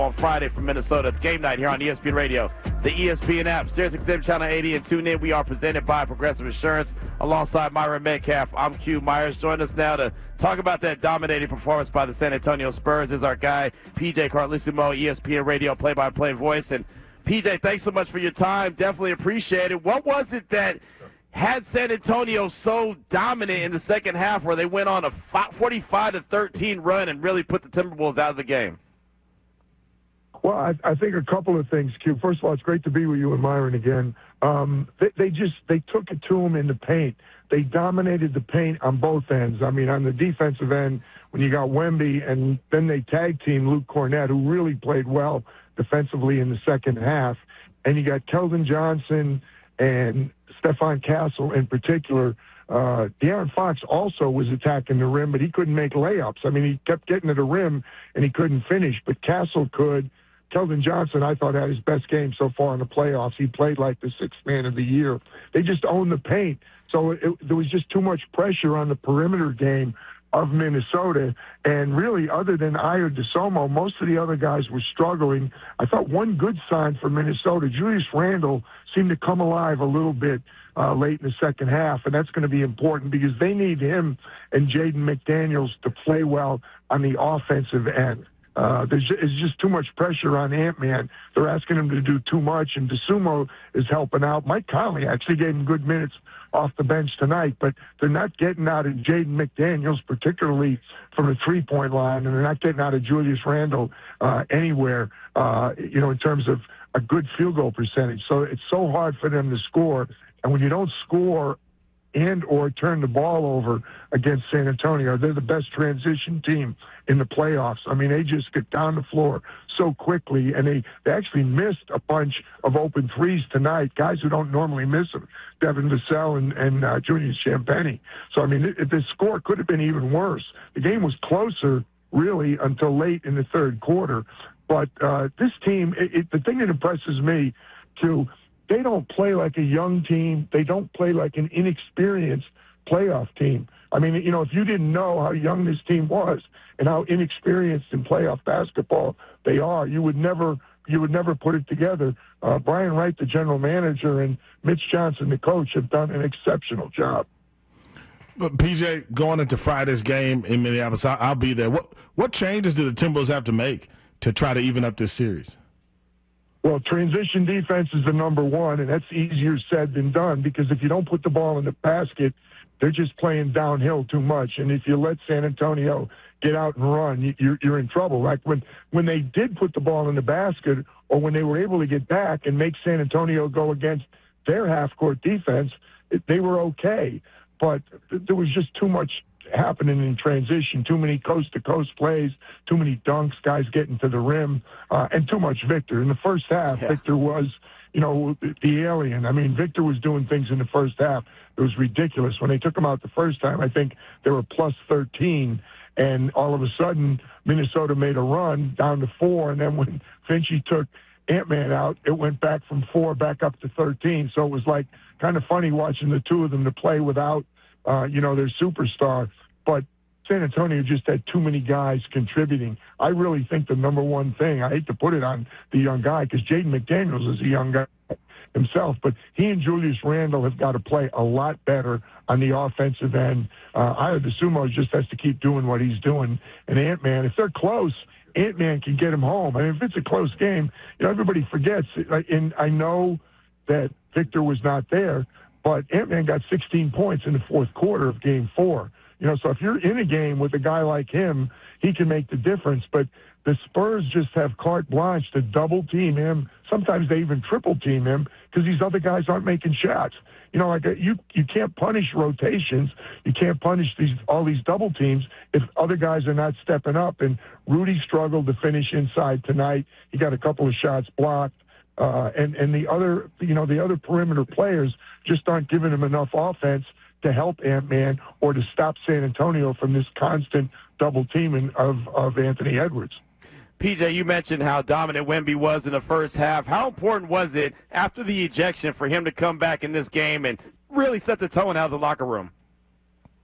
on Friday from Minnesota. It's game night here on ESPN Radio, the ESPN app, SiriusXM Channel 80, and tune in. We are presented by Progressive Insurance alongside Myron Metcalf. I'm Q Myers. Join us now to talk about that dominating performance by the San Antonio Spurs is our guy, PJ Carlesimo, ESPN Radio play-by-play voice. And PJ, thanks so much for your time. Definitely appreciate it. What was it that had San Antonio so dominant in the second half where they went on a 45-13 run and really put the Timberwolves out of the game? Well, I think a couple of things, Q. First of all, it's great to be with you and Myron again. They took it to them in the paint. They dominated the paint on both ends. I mean, on the defensive end, when you got Wemby, and then they tag team Luke Cornett, who really played well defensively in the second half, and you got Keldon Johnson and Stephon Castle in particular. De'Aaron Fox also was attacking the rim, but he couldn't make layups. I mean, he kept getting to the rim, and he couldn't finish, but Castle could. Keldon Johnson, I thought, had his best game so far in the playoffs. He played like the sixth man of the year. They just owned the paint. So there was just too much pressure on the perimeter game of Minnesota. And really, other than Ayo Dosunmu, most of the other guys were struggling. I thought one good sign for Minnesota, Julius Randle seemed to come alive a little bit late in the second half, and that's going to be important because they need him and Jaden McDaniels to play well on the offensive end. There's just too much pressure on Ant-Man. They're asking him to do too much, and Dosunmu is helping out. Mike Conley actually gave him good minutes off the bench tonight, but they're not getting out of Jaden McDaniels, particularly from the three-point line, and they're not getting out of Julius Randle anywhere, in terms of a good field goal percentage. So it's so hard for them to score, and when you don't score and or turn the ball over against San Antonio, they're the best transition team in the playoffs. I mean, they just get down the floor so quickly, and they actually missed a bunch of open threes tonight, guys who don't normally miss them, Devin Vassell and Julius Champagnie. So, I mean, the score could have been even worse. The game was closer, really, until late in the third quarter. But this team, the thing that impresses me, too, they don't play like a young team. They don't play like an inexperienced playoff team. I mean, if you didn't know how young this team was and how inexperienced in playoff basketball they are, you would never put it together. Brian Wright, the general manager, and Mitch Johnson, the coach, have done an exceptional job. But PJ, going into Friday's game in Minneapolis, I'll be there. What changes do the Timberwolves have to make to try to even up this series? Well, transition defense is the number one, and that's easier said than done because if you don't put the ball in the basket, they're just playing downhill too much. And if you let San Antonio get out and run, you're in trouble. Like when they did put the ball in the basket or when they were able to get back and make San Antonio go against their half-court defense, they were okay. But there was just too much happening in transition, too many coast-to-coast plays, too many dunks, guys getting to the rim, and too much Victor. In the first half, Victor was, the alien. I mean, Victor was doing things in the first half. It was ridiculous. When they took him out the first time, I think they were plus 13, and all of a sudden, Minnesota made a run down to 4, and then when Finchie took Ant-Man out, it went back from 4 back up to 13. So it was like kind of funny watching the two of them to play without their superstar, but San Antonio just had too many guys contributing. I really think the number one thing, I hate to put it on the young guy because Jaden McDaniels is a young guy himself, but he and Julius Randle have got to play a lot better on the offensive end. Ayo Dosunmu just has to keep doing what he's doing. And Ant-Man, if they're close, Ant-Man can get him home. I mean, if it's a close game, everybody forgets. And I know that Victor was not there, but Ant-Man got 16 points in the fourth quarter of Game 4. So if you're in a game with a guy like him, he can make the difference. But the Spurs just have carte blanche to double-team him. Sometimes they even triple-team him because these other guys aren't making shots. You can't punish rotations. You can't punish all these double teams if other guys are not stepping up. And Rudy struggled to finish inside tonight. He got a couple of shots blocked. And the other perimeter players just aren't giving him enough offense to help Ant-Man or to stop San Antonio from this constant double teaming of Anthony Edwards. PJ, you mentioned how dominant Wemby was in the first half. How important was it after the ejection for him to come back in this game and really set the tone out of the locker room?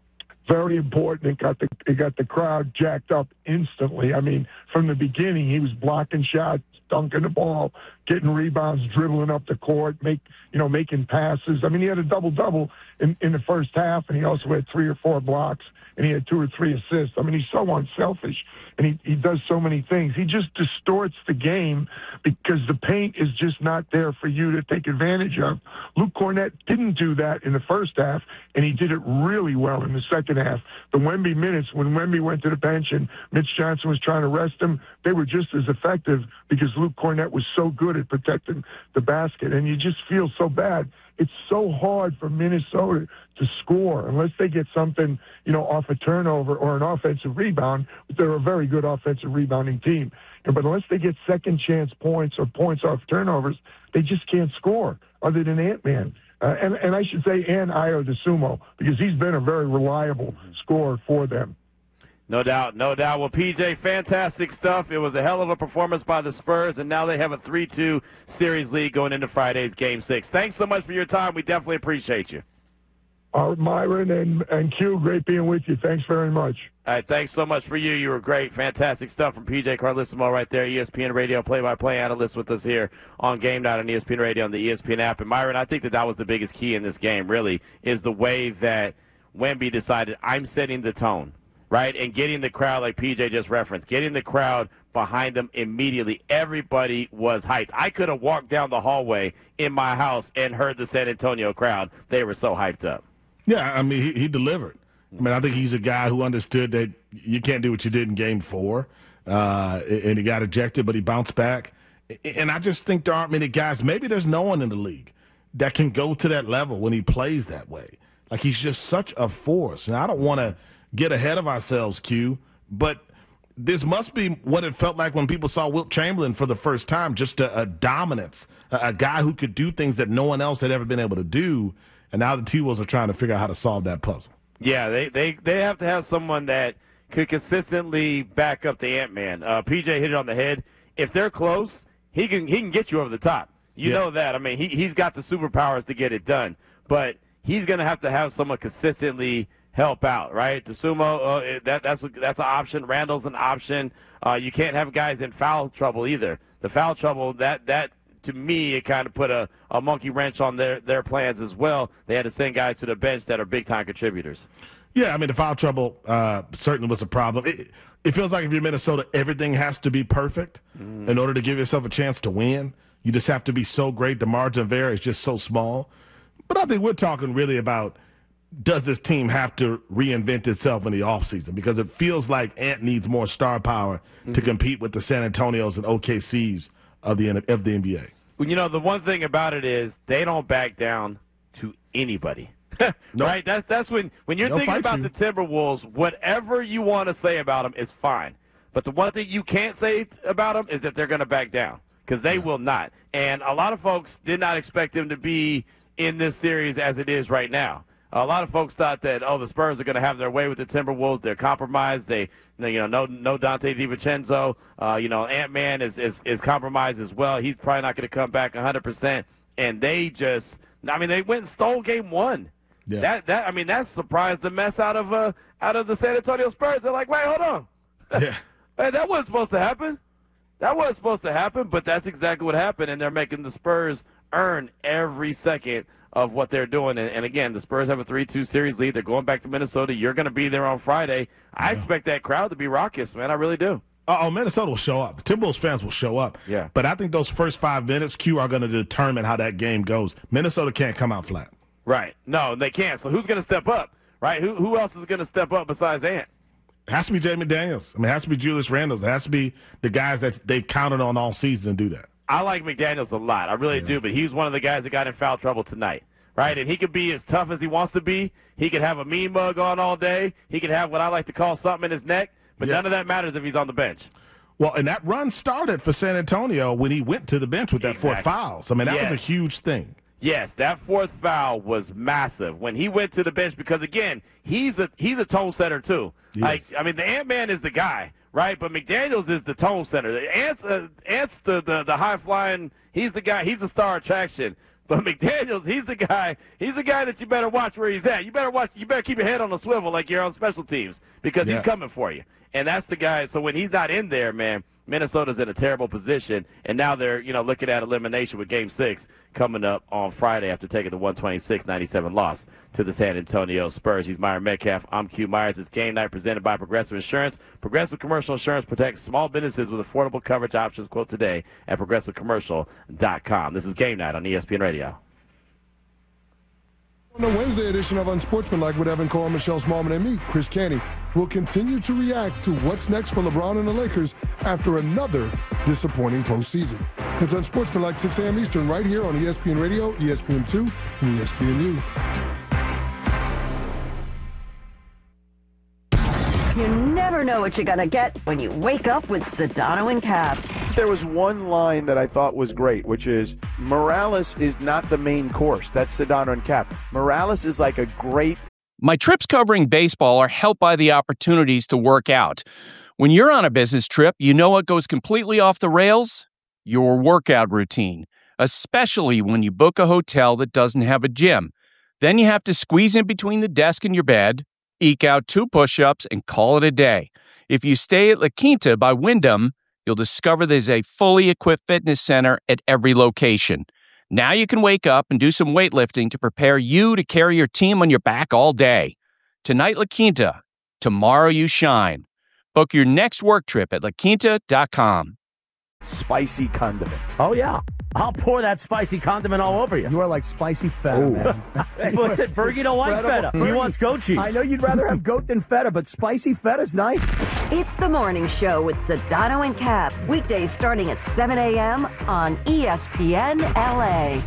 very important. It got the crowd jacked up instantly. I mean, from the beginning, he was blocking shots, dunking the ball, getting rebounds, dribbling up the court, making passes. I mean, he had a double-double in the first half, and he also had 3 or 4 blocks, and he had 2 or 3 assists. I mean, he's so unselfish, and he does so many things. He just distorts the game because the paint is just not there for you to take advantage of. Luke Kornet didn't do that in the first half, and he did it really well in the second half. The Wemby minutes, when Wemby went to the bench and Mitch Johnson was trying to rest him, they were just as effective because Luke Kornet was so good at protecting the basket, and you just feel so bad. It's so hard for Minnesota to score unless they get something, off a turnover or an offensive rebound. They're a very good offensive rebounding team. But unless they get second chance points or points off turnovers, they just can't score other than Ant-Man. And I should say and Ayo DeSumo, because he's been a very reliable scorer for them. No doubt, no doubt. Well, PJ, fantastic stuff. It was a hell of a performance by the Spurs, and now they have a 3-2 series lead going into Friday's Game 6. Thanks so much for your time. We definitely appreciate you. Myron and Q, great being with you. Thanks very much. All right, thanks so much for you. You were great. Fantastic stuff from PJ Carlesimo right there, ESPN Radio play-by-play analyst with us here on Game Night on ESPN Radio and the ESPN app. And, Myron, I think that was the biggest key in this game, really, is the way that Wemby decided, I'm setting the tone. Right, and getting the crowd, like PJ just referenced, getting the crowd behind them immediately. Everybody was hyped. I could have walked down the hallway in my house and heard the San Antonio crowd. They were so hyped up. Yeah, I mean, he delivered. I mean, I think he's a guy who understood that you can't do what you did in Game 4, and he got ejected, but he bounced back. And I just think there aren't many guys, maybe there's no one in the league that can go to that level when he plays that way. Like, he's just such a force. And I don't want to get ahead of ourselves, Q, but this must be what it felt like when people saw Wilt Chamberlain for the first time, just a dominance, a guy who could do things that no one else had ever been able to do, and now the T-Wolves are trying to figure out how to solve that puzzle. Yeah, they have to have someone that could consistently back up the Ant-Man. PJ hit it on the head. If they're close, he can get you over the top. You know that. I mean, he's got the superpowers to get it done, but he's going to have someone consistently help out, right? DeSumo, that's an option. Randall's an option. You can't have guys in foul trouble either. The foul trouble, that to me, it kind of put a monkey wrench on their plans as well. They had to send guys to the bench that are big-time contributors. Yeah, I mean, the foul trouble certainly was a problem. It feels like if you're Minnesota, everything has to be perfect in order to give yourself a chance to win. You just have to be so great. The margin of error is just so small. But I think we're talking really about, does this team have to reinvent itself in the offseason? Because it feels like Ant needs more star power to compete with the San Antonios and OKCs of the NBA. Well, the one thing about it is they don't back down to anybody. Nope. Right? That's when you're thinking about the Timberwolves, whatever you want to say about them is fine. But the one thing you can't say about them is that they're going to back down, because they will not. And a lot of folks did not expect them to be in this series as it is right now. A lot of folks thought that, the Spurs are going to have their way with the Timberwolves. They're compromised. No Dante DiVincenzo. Ant-Man is compromised as well. He's probably not going to come back 100%. And they went and stole Game 1. Yeah. That surprised the mess out of the San Antonio Spurs. They're like, wait, hold on. Yeah. Hey, that wasn't supposed to happen. That wasn't supposed to happen, but that's exactly what happened, and they're making the Spurs earn every second of what they're doing. And again, the Spurs have a 3-2 series lead. They're going back to Minnesota. You're going to be there on Friday. I expect that crowd to be raucous, man. I really do. Minnesota will show up. The Timberwolves fans will show up. Yeah. But I think those first 5 minutes, Q, are going to determine how that game goes. Minnesota can't come out flat. Right. No, they can't. So who's going to step up, right? Who else is going to step up besides Ant? It has to be Jay McDaniels. It has to be Julius Randle. It has to be the guys that they've counted on all season to do that. I like McDaniels a lot. I really do, but he's one of the guys that got in foul trouble tonight. Right, and he could be as tough as he wants to be. He could have a mean mug on all day. He could have what I like to call something in his neck, but none of that matters if he's on the bench. Well, and that run started for San Antonio when he went to the bench with that fourth foul. So, that was a huge thing. Yes, that fourth foul was massive when he went to the bench because, again, he's a tone setter too. Yes. The Ant-Man is the guy, right? But McDaniels is the tone setter. Ant's the high-flying, he's the guy, he's the star attraction. But McDaniels, he's the guy that you better watch where he's at. You better keep your head on the swivel like you're on special teams because he's coming for you. And that's the guy. So when he's not in there, man, Minnesota's in a terrible position. And now they're, looking at elimination with Game 6 coming up on Friday after taking the 126-97 loss to the San Antonio Spurs. He's Myron Metcalf. I'm Q Myers. It's Game Night presented by Progressive Insurance. Progressive Commercial Insurance protects small businesses with affordable coverage options. Quote today at progressivecommercial.com. This is Game Night on ESPN Radio. On the Wednesday edition of Unsportsmanlike with Evan Cole, Michelle Smallman, and me, Chris Canty, will continue to react to what's next for LeBron and the Lakers after another disappointing postseason. It's Unsportsmanlike 6 a.m. Eastern right here on ESPN Radio, ESPN2, and ESPNU. You never know what you're going to get when you wake up with Sedano and Cap. There was one line that I thought was great, which is Morales is not the main course. That's Sedano and Cap. Morales is like a great... My trips covering baseball are helped by the opportunities to work out. When you're on a business trip, you know what goes completely off the rails? Your workout routine, especially when you book a hotel that doesn't have a gym. Then you have to squeeze in between the desk and your bed, eke out 2 push-ups, and call it a day. If you stay at La Quinta by Wyndham, you'll discover there's a fully equipped fitness center at every location. Now you can wake up and do some weightlifting to prepare you to carry your team on your back all day. Tonight, La Quinta. Tomorrow, you shine. Book your next work trip at laquinta.com. spicy condiment. Oh, yeah. I'll pour that spicy condiment all over you. You are like spicy feta, man. Listen, Fergie don't like feta. He wants goat cheese. I know you'd rather have goat than feta, but spicy feta's nice. It's the morning show with Sedano and Cap. Weekdays starting at 7 a.m. on ESPN LA.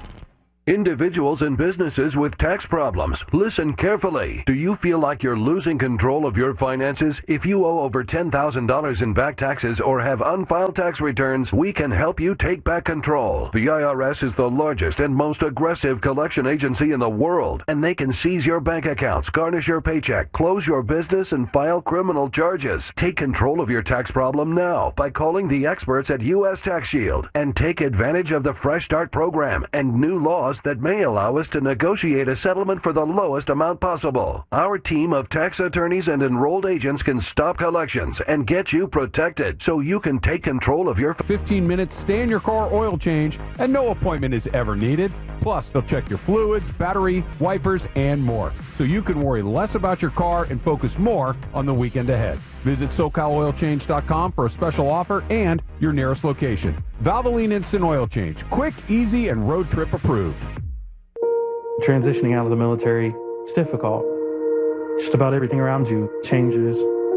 Individuals and businesses with tax problems, listen carefully. Do you feel like you're losing control of your finances? If you owe over $10,000 in back taxes or have unfiled tax returns, we can help you take back control. The IRS is the largest and most aggressive collection agency in the world, and they can seize your bank accounts, garnish your paycheck, close your business, and file criminal charges. Take control of your tax problem now by calling the experts at U.S. Tax Shield and take advantage of the Fresh Start program and new laws that may allow us to negotiate a settlement for the lowest amount possible. Our team of tax attorneys and enrolled agents can stop collections and get you protected so you can take control of your 15 minutes, stay-in-your-car oil change, and no appointment is ever needed. Plus, they'll check your fluids, battery, wipers, and more, so you can worry less about your car and focus more on the weekend ahead. Visit SoCalOilChange.com for a special offer and your nearest location. Valvoline Instant Oil Change. Quick, easy, and road trip approved. Transitioning out of the military, it's difficult. Just about everything around you changes.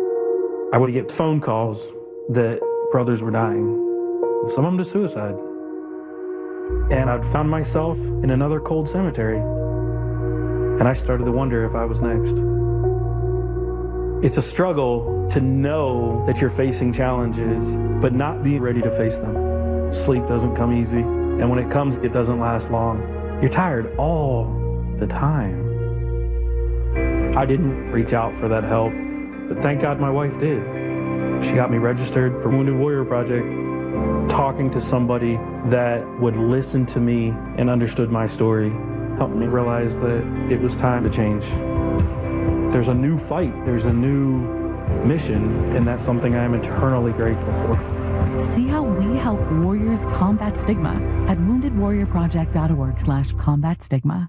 I would get phone calls that brothers were dying, some of them to suicide. And I'd found myself in another cold cemetery. And I started to wonder if I was next. It's a struggle to know that you're facing challenges, but not be ready to face them. Sleep doesn't come easy, and when it comes, it doesn't last long. You're tired all the time. I didn't reach out for that help, but thank God my wife did. She got me registered for Wounded Warrior Project. Talking to somebody that would listen to me and understood my story helped me realize that it was time to change. There's a new fight, there's a new mission, and that's something I'm eternally grateful for. See how we help warriors combat stigma at woundedwarriorproject.org/combat stigma.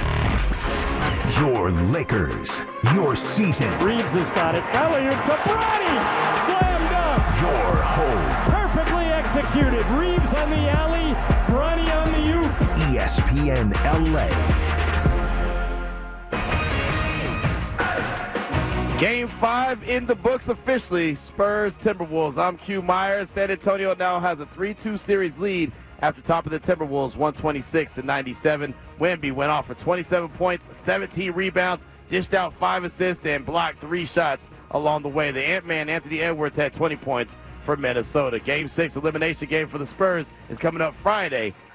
Your Lakers, your season. Reeves has got it. Elliott to Bronny. Slam dunk. Your home. Perfectly executed. Reeves on the alley. Bronny on the U. ESPN LA. Game 5 in the books officially. Spurs, Timberwolves. I'm Q Myers. San Antonio now has a 3-2 series lead after topping the Timberwolves 126-97. Wemby went off for 27 points, 17 rebounds, dished out 5 assists, and blocked 3 shots along the way. The Ant-Man, Anthony Edwards, had 20 points for Minnesota. Game 6 elimination game for the Spurs is coming up Friday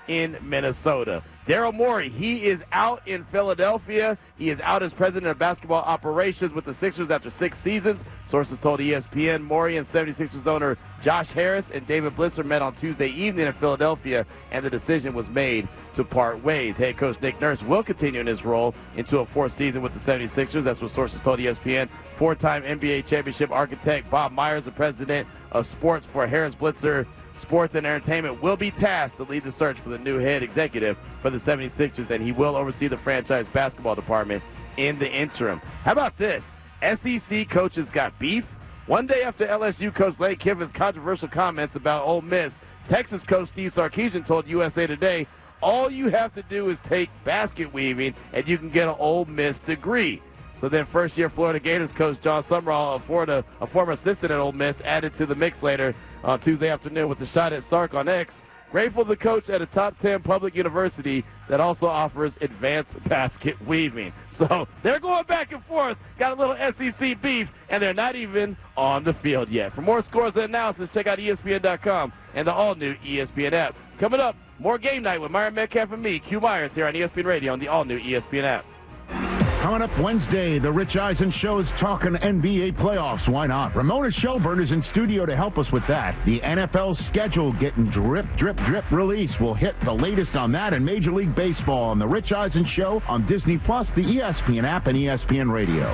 in Minnesota. Daryl Morey, he is out in Philadelphia. He is out as president of basketball operations with the Sixers after 6 seasons. Sources told ESPN Morey and 76ers owner Josh Harris and David Blitzer met on Tuesday evening in Philadelphia, and the decision was made to part ways. Head coach Nick Nurse will continue in his role into a 4th season with the 76ers. That's what sources told ESPN. 4-time NBA championship architect Bob Myers, the president of sports for Harris Blitzer Sports and Entertainment, will be tasked to lead the search for the new head executive for the 76ers, and he will oversee the franchise basketball department in the interim. How about this? SEC coaches got beef. One day after LSU coach Lane Kiffin's controversial comments about Ole Miss, Texas coach Steve Sarkisian told USA Today, all you have to do is take basket weaving and you can get an Ole Miss degree. So then first-year Florida Gators coach John Summerall, a former assistant at Ole Miss, added to the mix later on Tuesday afternoon with a shot at Sark on X. Grateful to coach at a top 10 public university that also offers advanced basket weaving. So they're going back and forth, got a little SEC beef, and they're not even on the field yet. For more scores and analysis, check out ESPN.com and the all-new ESPN app. Coming up, more Game Night with Myron Metcalf and me, Q Myers, here on ESPN Radio on the all-new ESPN app. Coming up Wednesday, the Rich Eisen Show is talking NBA playoffs. Why not? Ramona Shelburne is in studio to help us with that. The NFL schedule getting drip release. We'll hit the latest on that in Major League Baseball on the Rich Eisen Show on Disney Plus, the ESPN app, and ESPN Radio.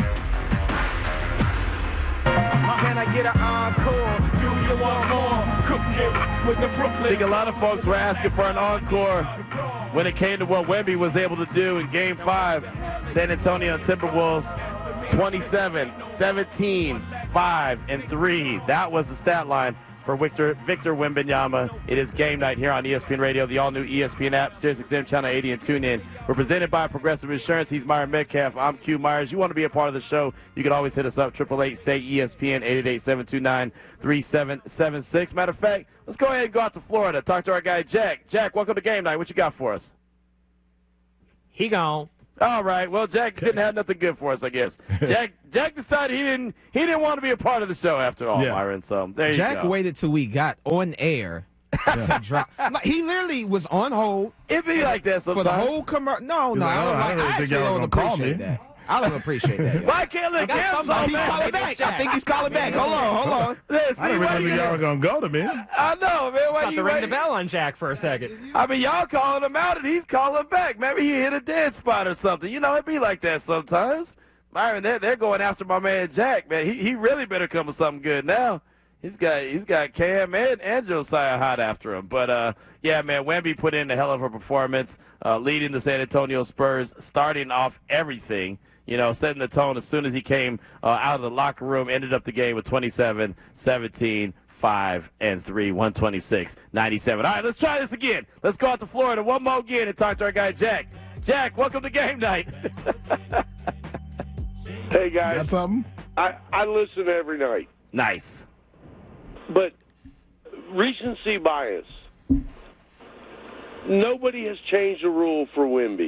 Can I get an encore? Do you want more? Cook it with the Brooklyn. I think a lot of folks were asking for an encore when it came to what Wemby was able to do in Game 5. San Antonio Timberwolves 27, 17, 5, and 3. That was the stat line for Victor Wembanyama. It is Game Night here on ESPN Radio, the all-new ESPN app, SiriusXM Channel 80, and TuneIn. We're presented by Progressive Insurance. He's Myron Metcalf. I'm Q Myers. You want to be a part of the show, you can always hit us up, 888-SAY-ESPN, 888-729-3776. Matter of fact, let's go ahead and go out to Florida, talk to our guy Jack. Jack, welcome to Game Night. What you got for us? He gone. All right. Well, Jack didn't have nothing good for us, I guess. Jack decided he didn't want to be a part of the show after all, Myron. So there you go. Jack waited till we got on air to drop. He literally was on hold. It be like that sometimes. For the whole commercial. No, I actually don't appreciate that. I don't appreciate that. Why can't let Gams on He's calling back. I think he's calling back. Hold on. Listen, I didn't remember y'all were going to go to me. I know, man. Why you ring the bell on Jack for a second? I mean, y'all calling him out and he's calling back. Maybe he hit a dead spot or something. You know, it be like that sometimes. Myron, they're going after my man Jack, man. He really better come with something good now. He's got Cam and Josiah hot after him. But, yeah, man, Wemby put in a hell of a performance, leading the San Antonio Spurs, starting off everything. You know, setting the tone as soon as he came out of the locker room, ended up the game with 27, 17, 5, and 3, 126-97. All right, let's try this again. Let's go out to Florida one more again and talk to our guy, Jack. Jack, welcome to Game Night. Hey, guys. Got something? I listen every night. Nice. But recency bias. Nobody has changed the rule for Wemby.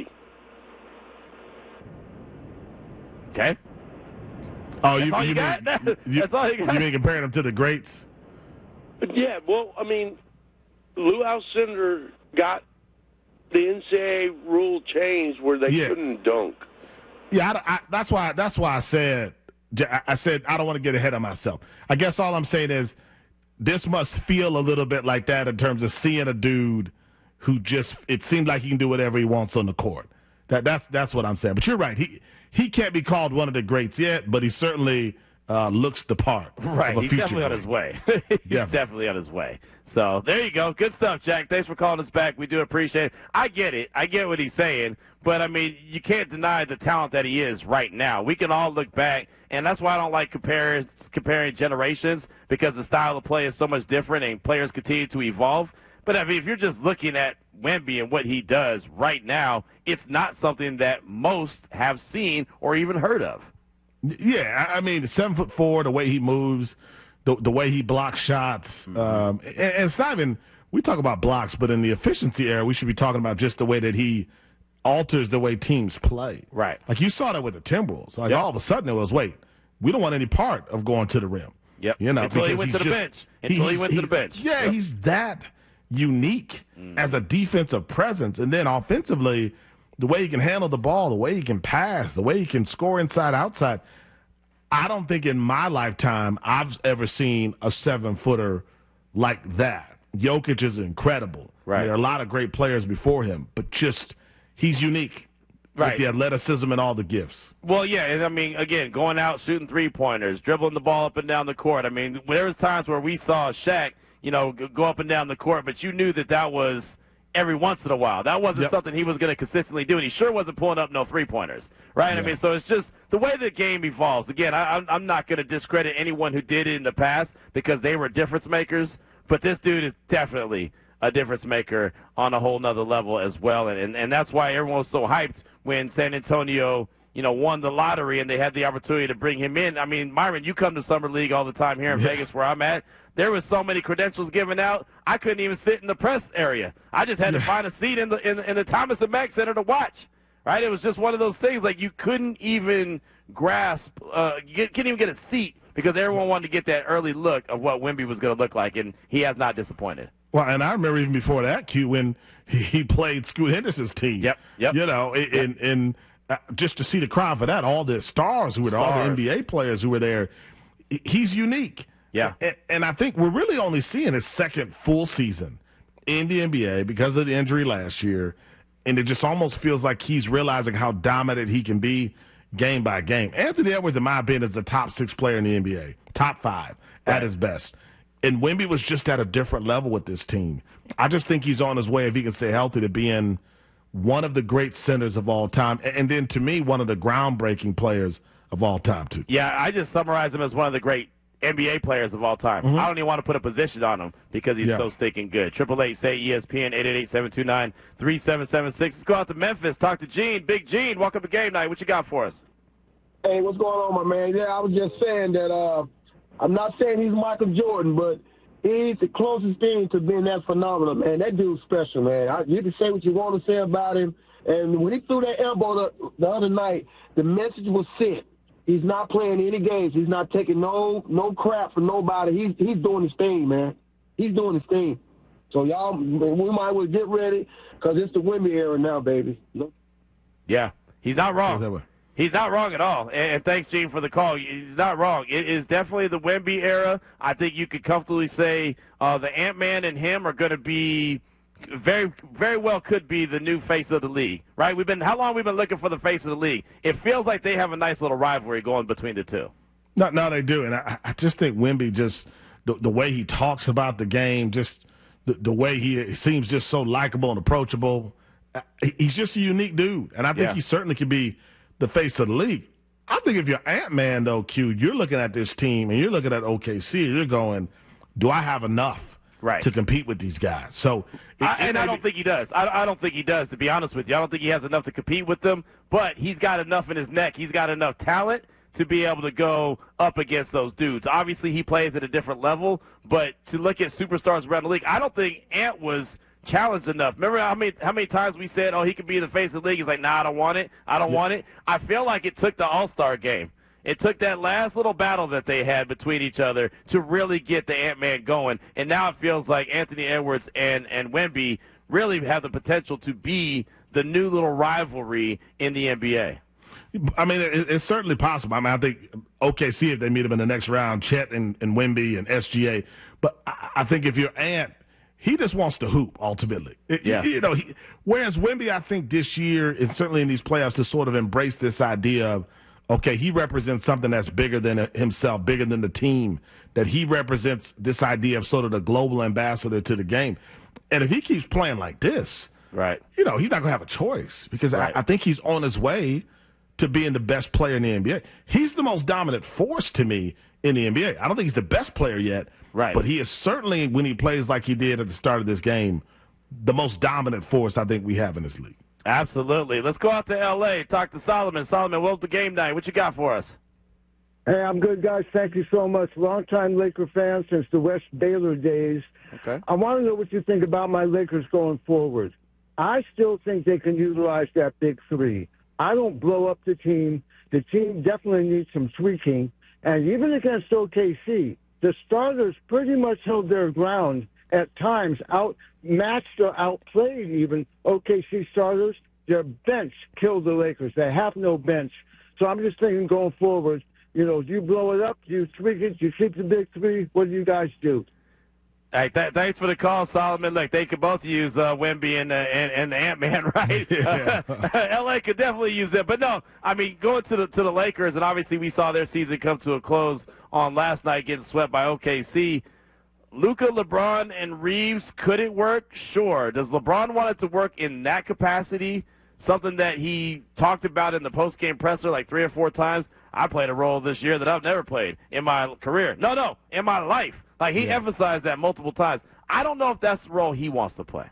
Okay. Oh, That's all you got? That's all you got? You mean comparing them to the greats? Yeah, well, I mean, Lou Alcindor got the NCAA rule changed where they couldn't dunk. Yeah, that's why I said I don't want to get ahead of myself. I guess all I'm saying is this must feel a little bit like that in terms of seeing a dude who just it seems like he can do whatever he wants on the court. That's what I'm saying. But you're right. He can't be called one of the greats yet, but he certainly looks the part. Right, of a he's future definitely on great. his way. He's definitely on his way. So there you go. Good stuff, Jack. Thanks for calling us back. We do appreciate it. I get it. I get what he's saying. But, I mean, you can't deny the talent that he is right now. We can all look back, and that's why I don't like comparing generations, because the style of play is so much different and players continue to evolve. But, I mean, if you're just looking at Wemby and what he does right now, it's not something that most have seen or even heard of. Yeah, I mean, 7'4", the way he moves, the way he blocks shots. And it's not even, we talk about blocks, but in the efficiency era, we should be talking about just the way that he alters the way teams play. Right. Like you saw that with the Timberwolves. Like all of a sudden it was, wait, we don't want any part of going to the rim. Yep. You know, Until he went to the bench. Until he went to the bench. Yeah, yep. he's that unique as a defensive presence. And then offensively, the way he can handle the ball, the way he can pass, the way he can score inside, outside. I don't think in my lifetime I've ever seen a 7-footer like that. Jokic is incredible. Right. There are a lot of great players before him, but just he's unique. Right. With the athleticism and all the gifts. Well, yeah, and I mean, again, going out, shooting three-pointers, dribbling the ball up and down the court. I mean, there was times where we saw Shaq, go up and down the court, but you knew that was every once in a while. That wasn't something he was going to consistently do, and he sure wasn't pulling up no three-pointers, right? Yeah. I mean, so it's just the way the game evolves. Again, I'm not going to discredit anyone who did it in the past because they were difference makers, but this dude is definitely a difference maker on a whole nother level as well, and that's why everyone was so hyped when San Antonio, won the lottery and they had the opportunity to bring him in. I mean, Myron, you come to Summer League all the time here in Vegas where I'm at. There was so many credentials given out, I couldn't even sit in the press area. I just had to find a seat in the Thomas and Mack Center to watch, right? It was just one of those things like you couldn't even grasp, you couldn't even get a seat because everyone wanted to get that early look of what Wemby was going to look like, and he has not disappointed. Well, and I remember even before that, Q, when he played Scoot Henderson's team. Yep. And just to see the crowd for that, all the stars who were there, all the NBA players who were there, he's unique. Yeah. And I think we're really only seeing his second full season in the NBA because of the injury last year, and it just almost feels like he's realizing how dominant he can be game by game. Anthony Edwards, in my opinion, is the top 6 player in the NBA, top 5 at his best. And Wemby was just at a different level with this team. I just think he's on his way, if he can stay healthy, to being one of the great centers of all time. And then, to me, one of the groundbreaking players of all time, too. Yeah, I just summarize him as one of the great NBA players of all time. Mm-hmm. I don't even want to put a position on him because he's so stinking good. 888-SAY-ESPN, 888-729-3776. Let's go out to Memphis, talk to Gene. Big Gene, welcome to Game Night. What you got for us? Hey, what's going on, my man? Yeah, I was just saying that I'm not saying he's Michael Jordan, but he's the closest thing to being that phenomenal, man. That dude's special, man. You can say what you want to say about him. And when he threw that elbow the other night, the message was sent. He's not playing any games. He's not taking no crap from nobody. He's doing his thing, man. He's doing his thing. So y'all, we might as well get ready because it's the Wemby era now, baby. Yeah, he's not wrong. He's not wrong at all. And thanks, Gene, for the call. He's not wrong. It is definitely the Wemby era. I think you could comfortably say the Ant-Man and him are going to be very, very well could be the new face of the league, right? How long have we been looking for the face of the league? It feels like they have a nice little rivalry going between the two. No, they do. And I just think Wemby just the way he talks about the game, just the way he seems just so likable and approachable. He's just a unique dude. And I think he certainly could be the face of the league. I think if you're Ant-Man, though, Q, you're looking at this team and you're looking at OKC and you're going, do I have enough to compete with these guys? So, I don't think he does. I don't think he does, to be honest with you. I don't think he has enough to compete with them, but he's got enough in his neck. He's got enough talent to be able to go up against those dudes. Obviously, he plays at a different level, but to look at superstars around the league, I don't think Ant was challenged enough. Remember how many times we said, he could be the face of the league? He's like, nah, I don't want it. I don't want it. I feel like it took the All-Star game. It took that last little battle that they had between each other to really get the Ant-Man going. And now it feels like Anthony Edwards and Wemby really have the potential to be the new little rivalry in the NBA. I mean, it's certainly possible. I mean, I think OKC, if they meet him in the next round, Chet and Wemby and SGA. But I think if you're Ant, he just wants to hoop, ultimately. Whereas Wemby, I think this year, and certainly in these playoffs, has sort of embraced this idea of, okay, he represents something that's bigger than himself, bigger than the team, that he represents this idea of sort of the global ambassador to the game. And if he keeps playing like this, he's not going to have a choice because I think he's on his way to being the best player in the NBA. He's the most dominant force to me in the NBA. I don't think he's the best player yet, but he is certainly, when he plays like he did at the start of this game, the most dominant force I think we have in this league. Absolutely. Let's go out to L.A., talk to Solomon. Solomon, welcome to Game Night. What you got for us? Hey, I'm good, guys. Thank you so much. Longtime Laker fan since the West Baylor days. Okay. I want to know what you think about my Lakers going forward. I still think they can utilize that big three. I don't blow up the team. The team definitely needs some tweaking. And even against OKC, the starters pretty much held their ground at times outmatched or outplayed even OKC starters. Their bench killed the Lakers. They have no bench. So I'm just thinking going forward, do you blow it up? Do you tweak it? Do you keep the big three? What do you guys do? Hey, thanks for the call, Solomon. Look, they could both use Wemby and the Ant-Man, right? Yeah. L.A. could definitely use it. But no, I mean, going to the Lakers, and obviously we saw their season come to a close on last night, getting swept by OKC. Luka, LeBron, and Reeves, could it work? Sure. Does LeBron want it to work in that capacity? Something that he talked about in the post-game presser like 3 or 4 times. I played a role this year that I've never played in my career. No, in my life. Like, he emphasized that multiple times. I don't know if that's the role he wants to play.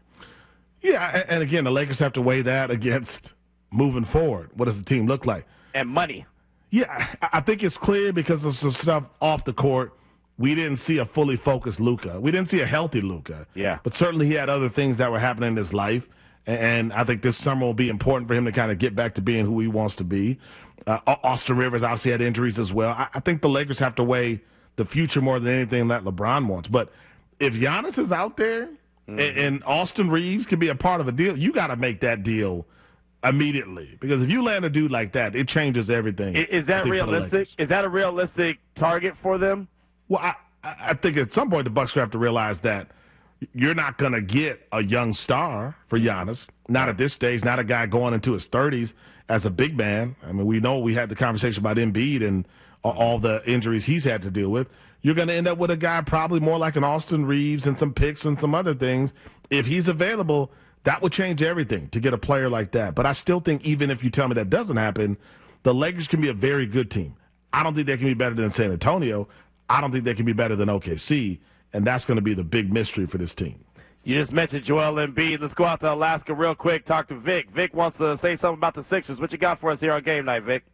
Yeah, and again, the Lakers have to weigh that against moving forward. What does the team look like? And money. Yeah, I think it's clear because of some stuff off the court. We didn't see a fully focused Luka. We didn't see a healthy Luka. Yeah. But certainly he had other things that were happening in his life. And I think this summer will be important for him to kind of get back to being who he wants to be. Austin Rivers obviously had injuries as well. I think the Lakers have to weigh the future more than anything that LeBron wants. But if Giannis is out there and Austin Reeves can be a part of a deal, you got to make that deal immediately. Because if you land a dude like that, it changes everything. Is that realistic? Is that a realistic target for them? Well, I think at some point the Bucks have to realize that you're not going to get a young star for Giannis. Not at this stage. Not a guy going into his 30s as a big man. I mean, we know we had the conversation about Embiid and all the injuries he's had to deal with. You're going to end up with a guy probably more like an Austin Reeves and some picks and some other things. If he's available, that would change everything to get a player like that. But I still think even if you tell me that doesn't happen, the Lakers can be a very good team. I don't think they can be better than San Antonio. I don't think they can be better than OKC. And that's going to be the big mystery for this team. You just mentioned Joel Embiid. Let's go out to Alaska real quick, talk to Vic. Vic wants to say something about the Sixers. What you got for us here on Game Night, Vic?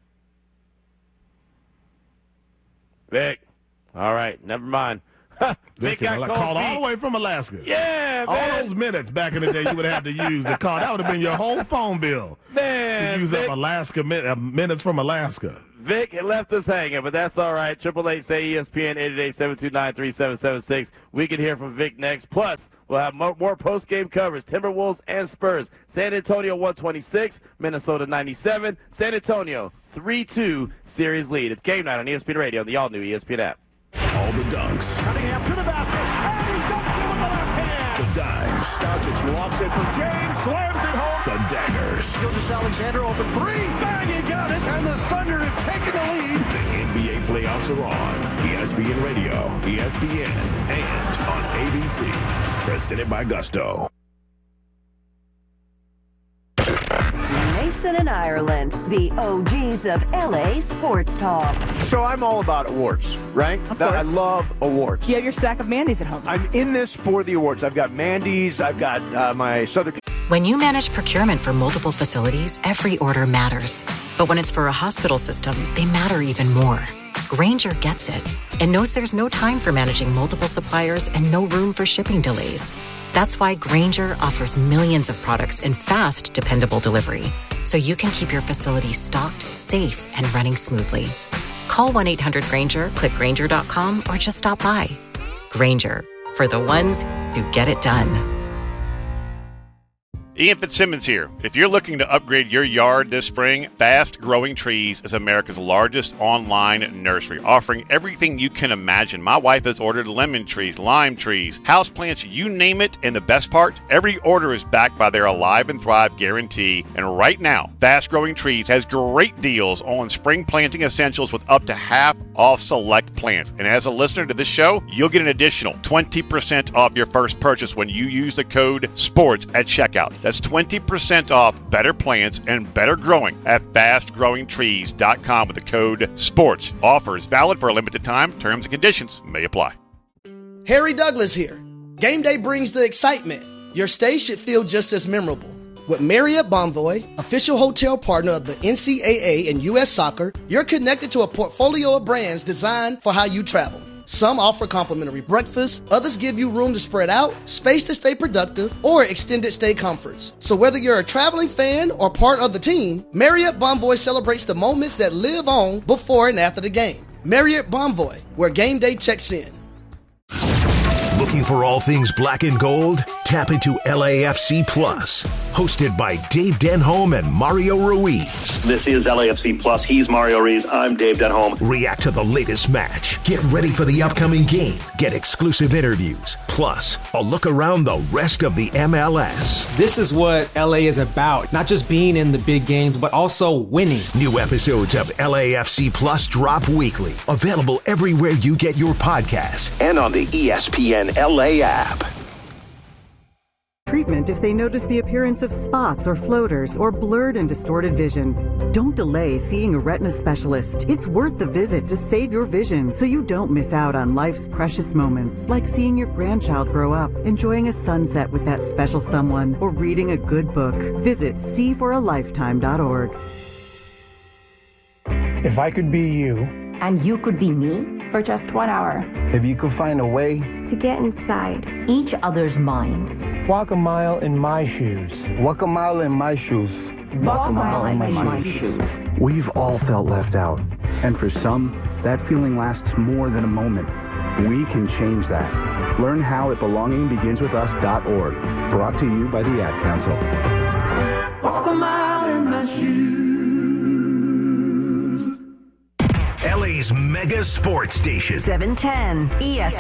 Vic. All right, never mind. Vic got called all the way from Alaska. Yeah, man. All those minutes back in the day you would have to use the call. That would have been your whole phone bill. Man, to use up Alaska minutes from Alaska. Vic left us hanging, but that's all right. 888-SAY-ESPN, 888-729-3776. We can hear from Vic next. Plus, we'll have more post-game coverage. Timberwolves and Spurs. San Antonio 126, Minnesota 97. San Antonio 3-2 series lead. It's Game Night on ESPN Radio, the all-new ESPN app. All the dunks. Cunningham to the basket, and he dunks it with the left hand. The dimes. Doncic lofts it for James, slams it home. The daggers. Gilgeous-Alexander open three. Bang, he got it, and the Thunder have taken the lead. The NBA playoffs are on. ESPN Radio, ESPN, and on ABC. Presented by Gusto. Mason and Ireland, the OGs of LA Sports Talk. So I'm all about awards, right? I love awards. You have your stack of Mandy's at home. I'm in this for the awards. I've got Mandy's. I've got my Southern. When you manage procurement for multiple facilities, every order matters. But when it's for a hospital system, they matter even more. Grainger gets it and knows there's no time for managing multiple suppliers and no room for shipping delays. That's why Grainger offers millions of products in fast, dependable delivery, so you can keep your facility stocked, safe, and running smoothly. Call 1-800-GRAINGER, click Grainger.com, or just stop by. Grainger, for the ones who get it done. Ian Fitzsimmons here. If you're looking to upgrade your yard this spring, Fast Growing Trees is America's largest online nursery, offering everything you can imagine. My wife has ordered lemon trees, lime trees, houseplants, you name it, and the best part, every order is backed by their Alive and Thrive guarantee. And right now, Fast Growing Trees has great deals on spring planting essentials with up to half off select plants. And as a listener to this show, you'll get an additional 20% off your first purchase when you use the code SPORTS at checkout. That's 20% off better plants and better growing at fastgrowingtrees.com with the code SPORTS. Offers valid for a limited time. Terms and conditions may apply. Harry Douglas here. Game day brings the excitement. Your stay should feel just as memorable. With Marriott Bonvoy, official hotel partner of the NCAA and U.S. Soccer, you're connected to a portfolio of brands designed for how you travel. Some offer complimentary breakfast, others give you room to spread out, space to stay productive, or extended stay comforts. So whether you're a traveling fan or part of the team, Marriott Bonvoy celebrates the moments that live on before and after the game. Marriott Bonvoy, where game day checks in. Look Looking for all things black and gold? Tap into LAFC Plus, hosted by Dave Denholm and Mario Ruiz. This is LAFC Plus. He's Mario Ruiz. I'm Dave Denholm. React to the latest match. Get ready for the upcoming game. Get exclusive interviews. Plus, a look around the rest of the MLS. This is what LA is about. Not just being in the big games, but also winning. New episodes of LAFC Plus drop weekly. Available everywhere you get your podcasts and on the ESPN LA app. Treatment if they notice the appearance of spots or floaters or blurred and distorted vision. Don't delay seeing a retina specialist. It's worth the visit to save your vision so you don't miss out on life's precious moments, like seeing your grandchild grow up, enjoying a sunset with that special someone, or reading a good book. Visit seeforalifetime.org. If I could be you, and you could be me for just 1 hour, if you could find a way to get inside each other's mind, walk a mile in my shoes. Walk a mile in my shoes. Walk a mile in my shoes. We've all felt left out, and for some, that feeling lasts more than a moment. We can change that. Learn how at belongingbeginswithus.org. Brought to you by the Ad Council. Walk a mile in my shoes. LA's mega sports station. 710 ESPN.